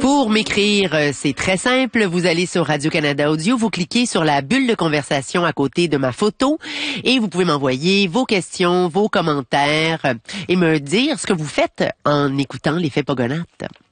Pour m'écrire, c'est très simple. Vous allez sur Radio-Canada Audio, vous cliquez sur la bulle de conversation à côté de ma photo et vous pouvez m'envoyer vos questions, vos commentaires et me dire ce que vous faites en écoutant l'effet Pogonates.